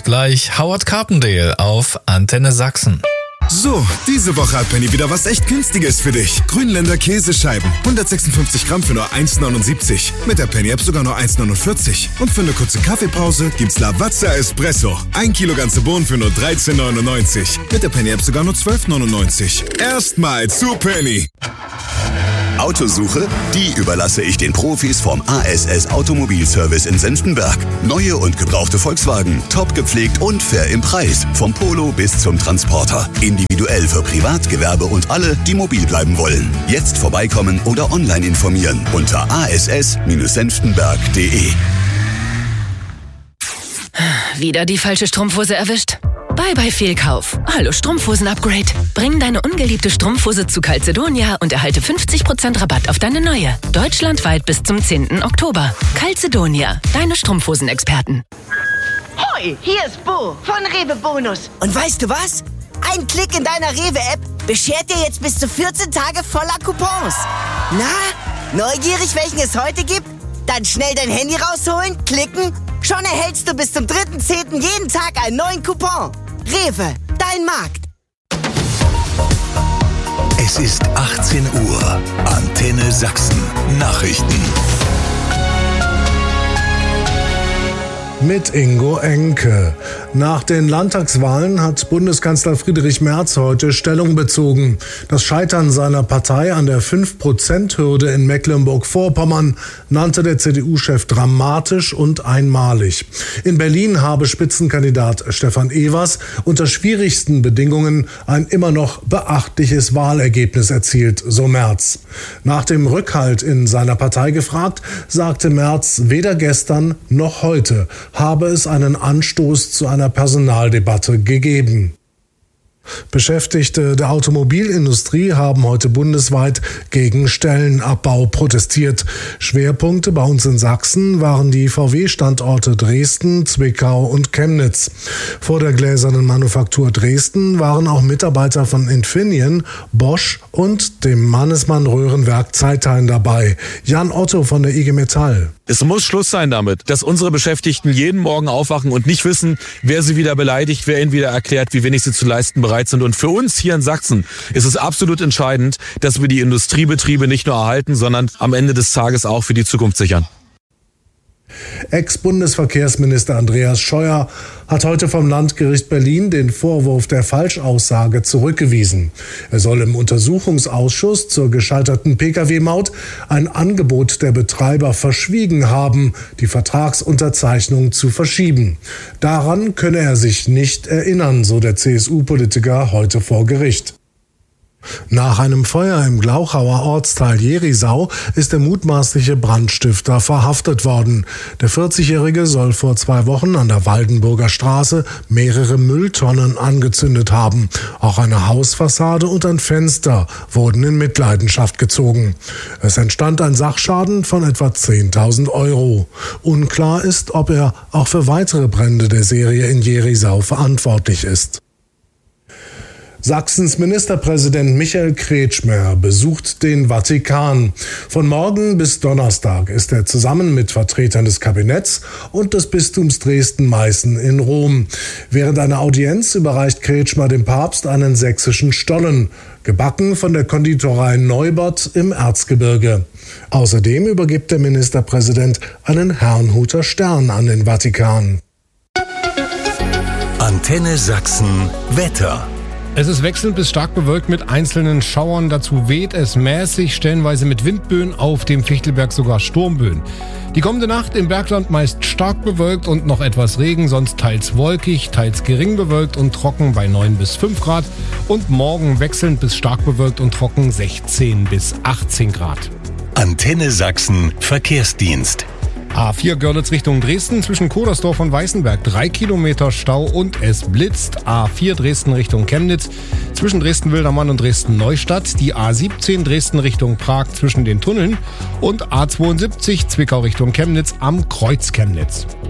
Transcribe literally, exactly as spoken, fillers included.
gleich Howard Carpendale auf Antenne Sachsen. So, diese Woche hat Penny wieder was echt Günstiges für dich. Grünländer Käsescheiben. hundertsechsundfünfzig Gramm für nur eins Komma neunundsiebzig. Mit der Penny-App sogar nur eins Komma neunundvierzig. Und für eine kurze Kaffeepause gibt's Lavazza Espresso. Ein Kilo ganze Bohnen für nur dreizehn Komma neunundneunzig. Mit der Penny-App sogar nur zwölf Komma neunundneunzig. Erstmal zu Penny. Autosuche? Die überlasse ich den Profis vom A S S Automobilservice in Senftenberg. Neue und gebrauchte Volkswagen, top gepflegt und fair im Preis. Vom Polo bis zum Transporter. Individuell für Privat, Gewerbe und alle, die mobil bleiben wollen. Jetzt vorbeikommen oder online informieren unter a s s senftenberg punkt d e. Wieder die falsche Strumpfhose erwischt? Bye bye Fehlkauf. Hallo Strumpfhosen-Upgrade. Bring deine ungeliebte Strumpfhose zu Calzedonia und erhalte fünfzig Prozent Rabatt auf deine neue. Deutschlandweit bis zum zehnten Oktober. Calzedonia, deine Strumpfhosen-Experten. Hoi, hier ist Bo von Rewe Bonus. Und weißt du was? Ein Klick in deiner Rewe-App beschert dir jetzt bis zu vierzehn Tage voller Coupons. Na, neugierig, welchen es heute gibt? Dann schnell dein Handy rausholen, klicken. Schon erhältst du bis zum dritten zehnten jeden Tag einen neuen Coupon. Rewe, dein Markt. Es ist achtzehn Uhr. Antenne Sachsen. Nachrichten. Mit Ingo Enke. Nach den Landtagswahlen hat Bundeskanzler Friedrich Merz heute Stellung bezogen. Das Scheitern seiner Partei an der fünf Prozent Hürde in Mecklenburg-Vorpommern nannte der C D U-Chef dramatisch und einmalig. In Berlin habe Spitzenkandidat Stefan Evers unter schwierigsten Bedingungen ein immer noch beachtliches Wahlergebnis erzielt, so Merz. Nach dem Rückhalt in seiner Partei gefragt, sagte Merz weder gestern noch heute habe es einen Anstoß zu einer Personaldebatte gegeben. Beschäftigte der Automobilindustrie haben heute bundesweit gegen Stellenabbau protestiert. Schwerpunkte bei uns in Sachsen waren die V W-Standorte Dresden, Zwickau und Chemnitz. Vor der gläsernen Manufaktur Dresden waren auch Mitarbeiter von Infineon, Bosch und dem Mannesmann Röhrenwerk Zeithain dabei. Jan Otto von der I G Metall. Es muss Schluss sein damit, dass unsere Beschäftigten jeden Morgen aufwachen und nicht wissen, wer sie wieder beleidigt, wer ihnen wieder erklärt, wie wenig sie zu leisten bereit sind. Und für uns hier in Sachsen ist es absolut entscheidend, dass wir die Industriebetriebe nicht nur erhalten, sondern am Ende des Tages auch für die Zukunft sichern. Ex-Bundesverkehrsminister Andreas Scheuer hat heute vom Landgericht Berlin den Vorwurf der Falschaussage zurückgewiesen. Er soll im Untersuchungsausschuss zur gescheiterten P K W-Maut ein Angebot der Betreiber verschwiegen haben, die Vertragsunterzeichnung zu verschieben. Daran könne er sich nicht erinnern, so der C S U-Politiker heute vor Gericht. Nach einem Feuer im Glauchauer Ortsteil Jerisau ist der mutmaßliche Brandstifter verhaftet worden. Der vierzigjährige soll vor zwei Wochen an der Waldenburger Straße mehrere Mülltonnen angezündet haben. Auch eine Hausfassade und ein Fenster wurden in Mitleidenschaft gezogen. Es entstand ein Sachschaden von etwa zehntausend Euro. Unklar ist, ob er auch für weitere Brände der Serie in Jerisau verantwortlich ist. Sachsens Ministerpräsident Michael Kretschmer besucht den Vatikan. Von morgen bis Donnerstag ist er zusammen mit Vertretern des Kabinetts und des Bistums Dresden-Meißen in Rom. Während einer Audienz überreicht Kretschmer dem Papst einen sächsischen Stollen, gebacken von der Konditorei Neubert im Erzgebirge. Außerdem übergibt der Ministerpräsident einen Herrnhuter Stern an den Vatikan. Antenne Sachsen Wetter. Es ist wechselnd bis stark bewölkt mit einzelnen Schauern. Dazu weht es mäßig, stellenweise mit Windböen, auf dem Fichtelberg sogar Sturmböen. Die kommende Nacht im Bergland meist stark bewölkt und noch etwas Regen, sonst teils wolkig, teils gering bewölkt und trocken bei neun bis fünf Grad. Und morgen wechselnd bis stark bewölkt und trocken sechzehn bis achtzehn Grad. Antenne Sachsen Verkehrsdienst. A vier Görlitz Richtung Dresden zwischen Kodersdorf und Weißenberg. Drei Kilometer Stau und es blitzt. A vier Dresden Richtung Chemnitz zwischen Dresden-Wildermann und Dresden-Neustadt. Die A siebzehn Dresden Richtung Prag zwischen den Tunneln. Und A zweiundsiebzig Zwickau Richtung Chemnitz am Kreuz Chemnitz.